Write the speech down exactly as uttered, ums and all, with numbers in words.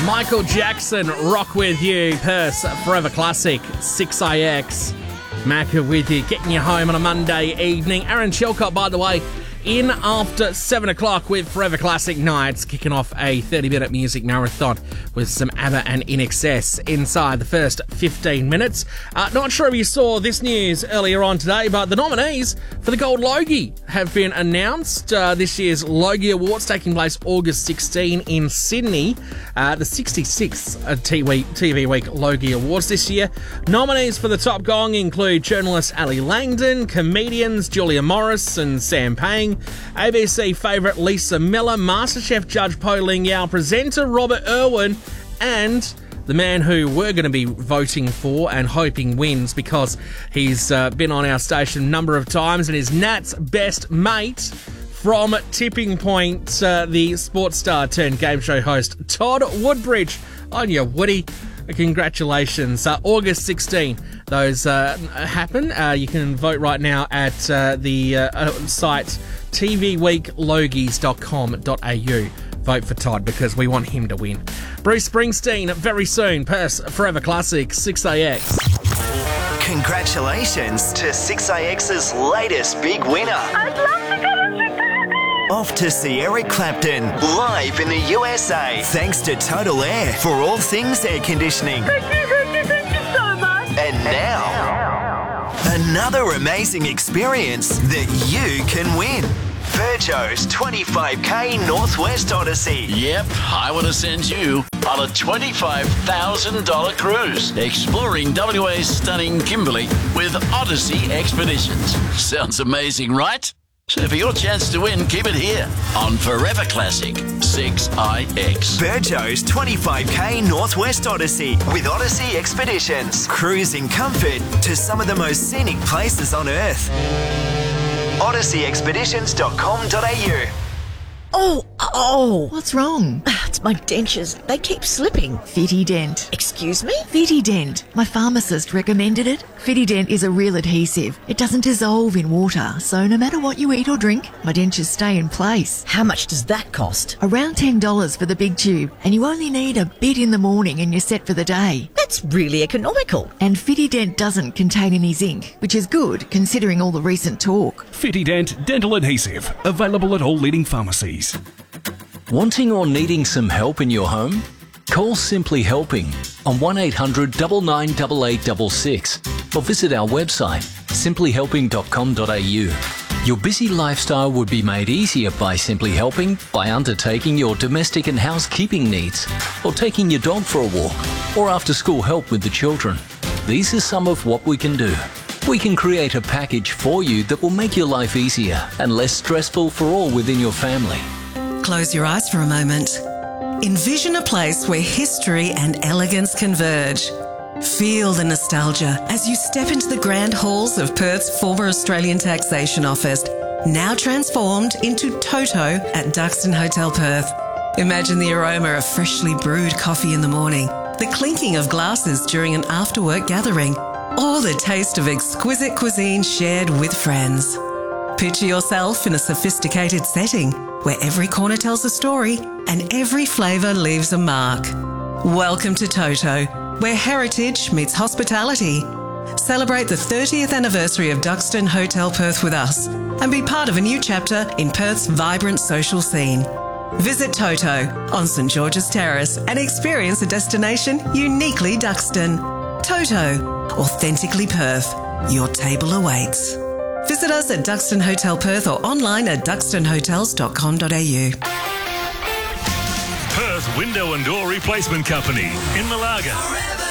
Michael Jackson, Rock With You, Perth, Forever Classic, six A X. Macca with you, getting you home on a Monday evening. Aaron Chilcott, by the way, in after seven o'clock with Forever Classic Nights, kicking off a thirty-minute music marathon with some ABBA and I N X S inside the first fifteen minutes. Uh, not sure if you saw this news earlier on today, but the nominees for the Gold Logie have been announced. Uh, this year's Logie Awards taking place August sixteenth in Sydney. Uh, the sixty-sixth T V Week Logie Awards this year. Nominees for the Top Gong include journalist Ali Langdon, comedians Julia Morris and Sam Pang, A B C favourite Lisa Miller, MasterChef judge Po Ling Yao, presenter Robert Irwin, and the man who we're going to be voting for and hoping wins because he's uh, been on our station a number of times and is Nat's best mate from Tipping Point, uh, the sports star turned game show host Todd Woodbridge. On your Woody, congratulations. Uh, August sixteenth, those uh, happen. Uh, you can vote right now at uh, the uh, site t v week logies dot com dot a u. Vote for Todd because we want him to win. Bruce Springsteen, very soon. Perth's Forever Classic, six A X. Congratulations to six A X's latest big winner. I'd love to go to Chicago. Off to see Eric Clapton live in the U S A. Thanks to Total Air for all things air conditioning. Thank you, thank you, thank you so much. And now, another amazing experience that you can win. Virgo's twenty-five K Northwest Odyssey. Yep, I want to send you on a twenty-five thousand dollars cruise, exploring W A's stunning Kimberley with Odyssey Expeditions. Sounds amazing, right? So for your chance to win, keep it here on Forever Classic six I X. Virgo's twenty-five K Northwest Odyssey with Odyssey Expeditions. Cruise in comfort to some of the most scenic places on Earth. odyssey expeditions dot com dot a u. Oh, oh. What's wrong? It's my dentures. They keep slipping. Fitident. Excuse me? Fitident. My pharmacist recommended it. Fitident is a real adhesive. It doesn't dissolve in water, so no matter what you eat or drink, my dentures stay in place. How much does that cost? Around ten dollars for the big tube, and you only need a bit in the morning and you're set for the day. That's really economical. And Fitident doesn't contain any zinc, which is good considering all the recent talk. Fitident Dental Adhesive. Available at all leading pharmacies. Wanting or needing some help in your home? Call Simply Helping on one eight hundred nine nine eight eight six six or visit our website simply helping dot com dot a u. Your busy lifestyle would be made easier by Simply Helping by undertaking your domestic and housekeeping needs, or taking your dog for a walk, or after school help with the children. These are some of what we can do. We can create a package for you that will make your life easier and less stressful for all within your family. Close your eyes for a moment. Envision a place where history and elegance converge. Feel the nostalgia as you step into the grand halls of Perth's former Australian Taxation Office, now transformed into Toto at Duxton Hotel Perth. Imagine the aroma of freshly brewed coffee in the morning, the clinking of glasses during an after-work gathering, or the taste of exquisite cuisine shared with friends. Picture yourself in a sophisticated setting where every corner tells a story and every flavour leaves a mark. Welcome to Toto, where heritage meets hospitality. Celebrate the thirtieth anniversary of Duxton Hotel Perth with us and be part of a new chapter in Perth's vibrant social scene. Visit Toto on St George's Terrace and experience a destination uniquely Duxton. Toto, authentically Perth. Your table awaits. Visit us at Duxton Hotel Perth or online at duxton hotels dot com dot a u. Perth Window and Door Replacement Company in Malaga.